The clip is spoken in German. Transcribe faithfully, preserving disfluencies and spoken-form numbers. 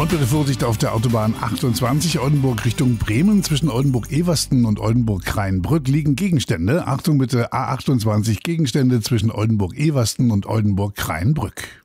Und bitte Vorsicht auf der Autobahn achtundzwanzig Oldenburg Richtung Bremen. Zwischen Oldenburg-Eversten und Oldenburg-Kreinbrück liegen Gegenstände. Achtung bitte, A achtundzwanzig Gegenstände zwischen Oldenburg-Eversten und Oldenburg-Kreinbrück.